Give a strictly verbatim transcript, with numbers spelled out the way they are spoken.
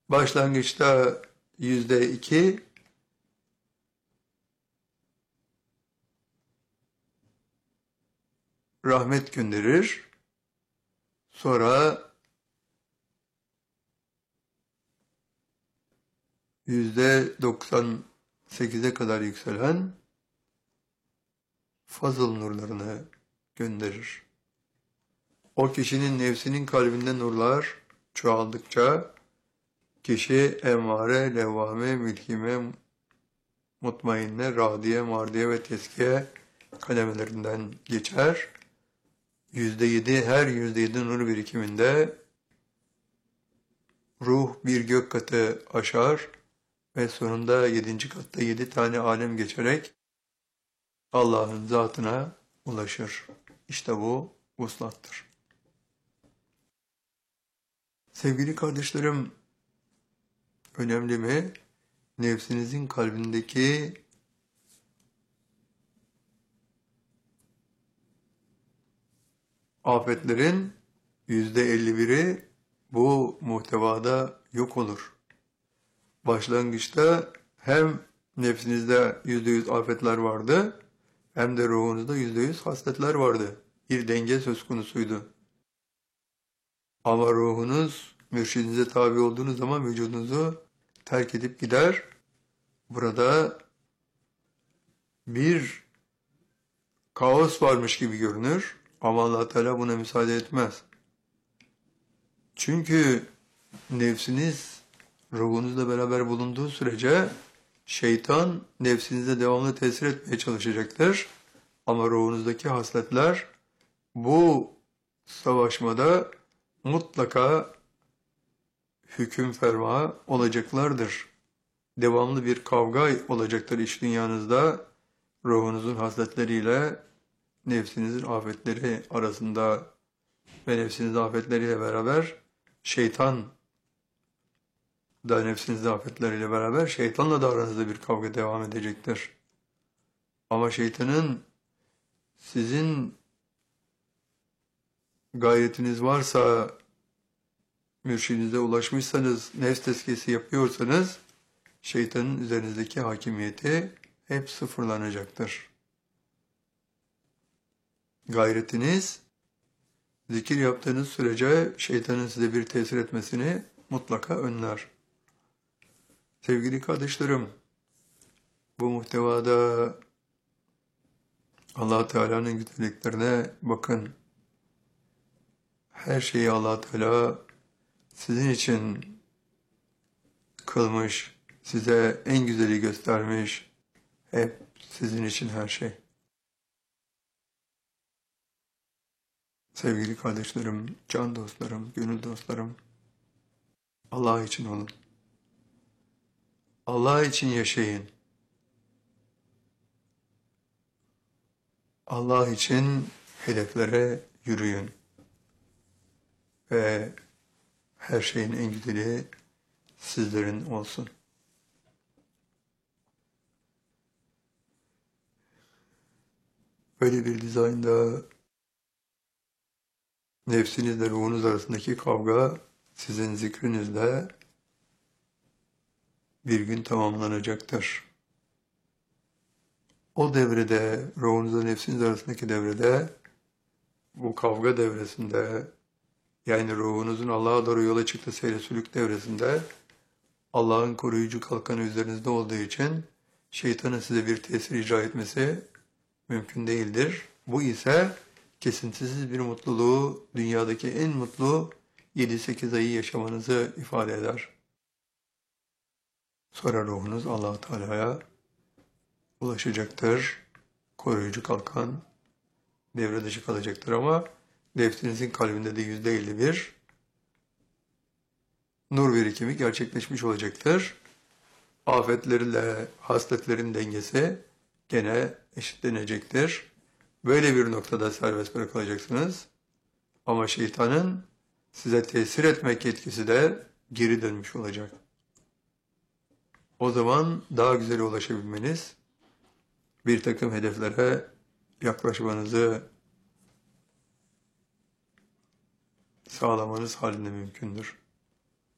Başlangıçta yüzde iki, rahmet gönderir. Sonra yüzde doksan sekize kadar yükselen fazıl nurlarını gönderir. O kişinin nefsinin kalbinde nurlar çoğaldıkça kişi emmare, levvame, mülhime, mutmainne, radiye, mardiye ve teskiye kademelerinden geçer. Yüzde yedi, her yüzde yedi nur birikiminde ruh bir gök katı aşar ve sonunda yedinci katta yedi tane alem geçerek Allah'ın zatına ulaşır. İşte bu vuslattır. Sevgili kardeşlerim, önemli mi? Nefsinizin kalbindeki afetlerin yüzde elli biri bu muhtevada yok olur. Başlangıçta hem nefsinizde yüzde yüz afetler vardı, hem de ruhunuzda yüzde yüz hasletler vardı. Bir denge söz konusuydu. Ama ruhunuz mürşidinize tabi olduğunuz zaman vücudunuzu terk edip gider. Burada bir kaos varmış gibi görünür ama Allah Teala buna müsaade etmez. Çünkü nefsiniz ruhunuzla beraber bulunduğu sürece şeytan nefsinize devamlı tesir etmeye çalışacaktır. Ama ruhunuzdaki hasletler bu savaşmada mutlaka hüküm ferma olacaklardır. Devamlı bir kavga olacaktır iç dünyanızda ruhunuzun hasletleriyle nefsinizin afetleri arasında ve nefsinizin afetleriyle beraber şeytan da nefsinizin afetleriyle beraber şeytanla da aranızda bir kavga devam edecektir. Ama şeytanın sizin gayretiniz varsa, mürşidinize ulaşmışsanız, nefs tezkiyesi yapıyorsanız, şeytanın üzerinizdeki hakimiyeti hep sıfırlanacaktır. Gayretiniz, zikir yaptığınız sürece şeytanın size bir tesir etmesini mutlaka önler. Sevgili kardeşlerim, bu muhtevada Allah Teala'nın güzelliklerine bakın. Her şeyi Allah Teala sizin için kılmış, size en güzeli göstermiş. Hep sizin için her şey. Sevgili kardeşlerim, can dostlarım, gönül dostlarım, Allah için olun. Allah için yaşayın. Allah için hedeflere yürüyün. Ve her şeyin en güzeli sizlerin olsun. Böyle bir dizaynda nefsinizle ruhunuz arasındaki kavga sizin zikrinizle bir gün tamamlanacaktır. O devrede, ruhunuzla nefsiniz arasındaki devrede, bu kavga devresinde, yani ruhunuzun Allah'a doğru yola çıktığı seyre-sülük devresinde, Allah'ın koruyucu kalkanı üzerinizde olduğu için şeytanın size bir tesir icra etmesi mümkün değildir. Bu ise kesintisiz bir mutluluğu, dünyadaki en mutlu yedi sekiz ayı yaşamanızı ifade eder. Sonra ruhunuz Allah Teala'ya ulaşacaktır. Koruyucu kalkan devre dışı kalacaktır ama nefsinizin kalbinde de yüzde elli bir nur birikimi gerçekleşmiş olacaktır. Afetlerle hasletlerin dengesi gene eşitlenecektir. Böyle bir noktada serbest bırakılacaksınız. Ama şeytanın size tesir etmek yetkisi de geri dönmüş olacak. O zaman daha güzel ulaşabilmeniz, bir takım hedeflere yaklaşmanızı sağlamanız halinde mümkündür.